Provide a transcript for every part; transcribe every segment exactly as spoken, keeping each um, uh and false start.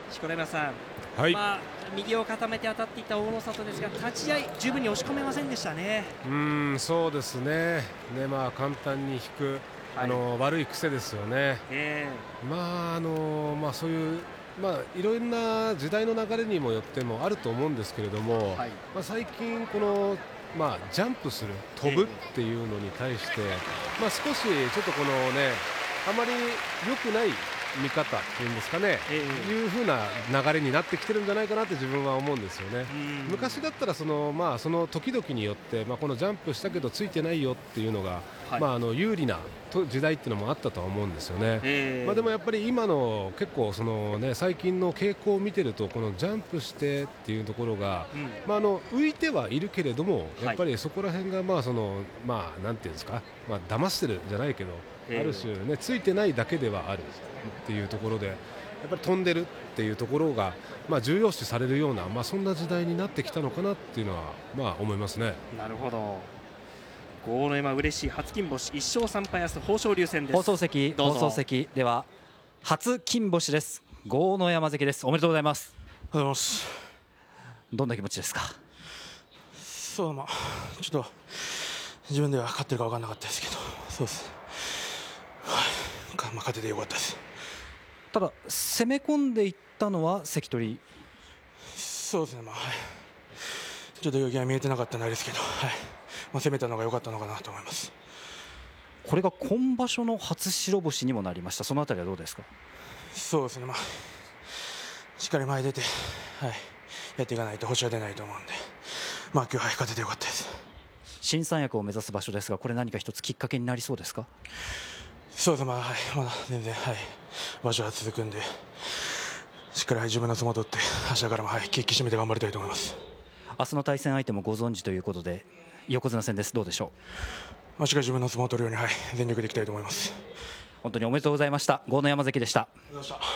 錣山さん、 はい、 まあ、右を固めて当たっていた大野里ですが、立ち合い十分に押し込めませんでしたね。 うーんそうですね。ね、まあ、簡単に引く、 はい、 あの悪い癖ですよね。 えまああのまあ、そういう、まあ、いろんな時代の流れにもよってもあると思うんですけれども、 はい、 まあ、最近この、まあ、ジャンプする飛ぶっていうのに対して、まあ、少しちょっとこのねあまり良くない見方っていうんですかね、 ええいう風な流れになってきてるんじゃないかなって自分は思うんですよね。 うん昔だったらその、まあ、その時々によって、まあ、このジャンプしたけどついてないよっていうのが、 はい、 まあ、あの有利なと時代っていうのもあったとは思うんですよね。 ええまあ、でもやっぱり今の結構その、ね、最近の傾向を見てるとこのジャンプしてっていうところが、 うんまあ、あの浮いてはいるけれどもいやっぱりそこら辺がまあその、まあ、なんていうんですか、まあ、騙してるじゃないけど、 ええある種、ね、ついてないだけではあるっていうところでやっぱり飛んでるっていうところが、まあ、重要視されるような、まあ、そんな時代になってきたのかなっていうのは、まあ、思いますね。 なるほど。豪ノ山嬉しい初金星、一勝三敗、明日豊昇龍戦です。 放送席どうぞ放送席では初金星です。豪ノ山関です。おめでとうございます。 おはようございます。 どんな気持ちですか？ そう、まあ、ちょっと自分では勝ってるか分からなかったですけど、そうです。はい、かまあ、勝ててよかったです。 ただ攻め込んでいったのは関取。 そうですね、まあ、はい、ちょっと動きが見えてなかったのはあれですけど、はい、まあ、攻めたのが良かったのかなと思います。 これが今場所の初白星にもなりました。そのあたりはどうですか？ そうですね、まあ、しっかり前に出て、はい、やっていかないと星は出ないと思うんで、まあ、今日は勝ててよかったです。 新三役を目指す場所ですが、これ何か一つきっかけになりそうですか？ そうですね、まあ、はい、まだ全然、はい、場所は続くんで、しっかり、はい、自分の相撲を取って明日からも、はい、気引き締めて頑張りたいと思います。 明日の対戦相手もご存知ということで横綱戦です。どうでしょまあ、しっかり自分の相撲を取るように、はい、全力でいきたいと思います。 う？本当におめでとうございました。豪ノ山関でした。 ありがとうございました。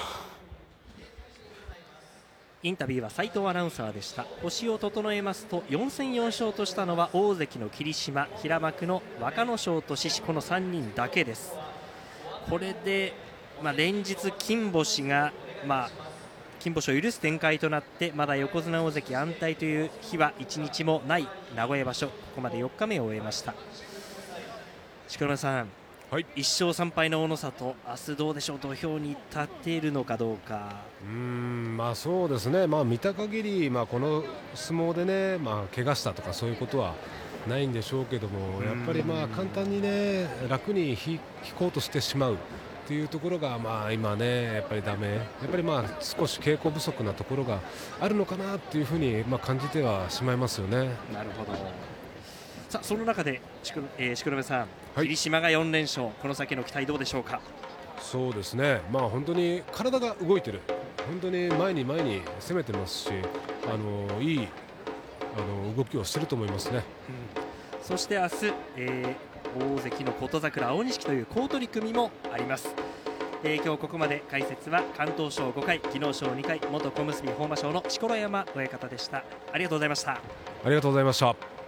インタビューは斉藤アナウンサーでした。星を整えますとよん戦よん勝としたのは大関の霧島、平幕の若の勝と獅司、このさんにんだけです。これで、まあ、連日金星が、まあ、金星を許す展開となって、まだ横綱大関安泰という日はいちにちもない名古屋場所、ここまでよっかめを終えました。錣山さん、 はい、 いっ勝さん敗の大野里、明日どうでしょう、土俵に立っているのかどうか。 うーんまあそうですね、まあ、見た限り、まあ、この相撲でね、まあ、怪我したとかそういうことはないんでしょうけども、やっぱりまあ簡単にね楽に引こうとしてしまうっていうところが、まあ今ねやっぱりダメ、やっぱりまあ少し稽古不足なところがあるのかなっていうふうにまあ感じてはしまいますよね。 なるほど。さあその中で錣えー錣山さん、 はい、 霧島がよん連勝、この先の期待どうでしょうか？ そうですね、まあ本当に体が動いてる、本当に前に前に攻めてますし、あのいいあの動きをしてると思いますね。 うん、そして明日、えー、大関の琴櫻、青錦という好取組もあります。えー、今日ここまで解説は敢闘賞ごかい、技能賞にかい、元小結豊真将の錣山親方でした。ありがとうございました。 ありがとうございました。